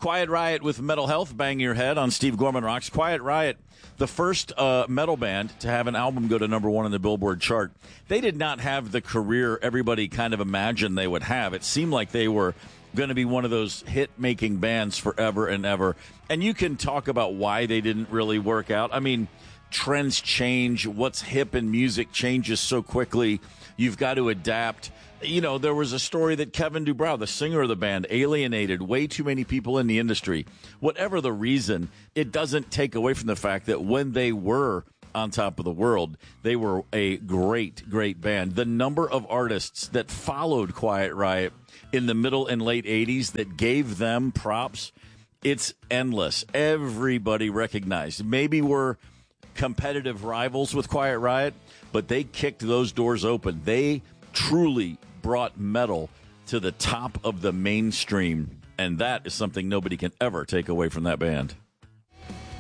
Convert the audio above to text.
Quiet Riot with Metal Health, Bang Your Head on Steve Gorman Rocks. Quiet Riot, the first metal band to have an album go to number one in the Billboard chart. They did not have the career everybody kind of imagined they would have. It seemed like they were going to be one of those hit-making bands forever and ever. And you can talk about why they didn't really work out. I mean, trends change. What's hip in music changes so quickly. You've got to adapt. You know, there was a story that Kevin Dubrow, the singer of the band, alienated way too many people in the industry. Whatever the reason, it doesn't take away from the fact that when they were on top of the world, they were a great, great band. The number of artists that followed Quiet Riot in the middle and late 80s that gave them props, it's endless. Everybody recognized. Maybe we're competitive rivals with Quiet Riot, but they kicked those doors open. They truly brought metal to the top of the mainstream, and that is something nobody can ever take away from that band.